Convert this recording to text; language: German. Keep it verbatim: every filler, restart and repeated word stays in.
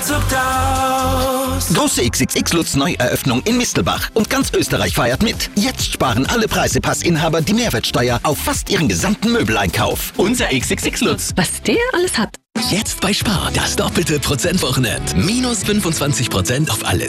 zuckt aus. Große X X X-Lutz-Neueröffnung in Mistelbach. Und ganz Österreich feiert mit. Jetzt sparen alle Preisepass-Inhaber die Mehrwertsteuer auf fast ihren gesamten Möbeleinkauf. Unser X X X-Lutz. Was der alles hat. Jetzt bei Spar, das doppelte Prozentwochenend. Minus fünfundzwanzig Prozent auf alles.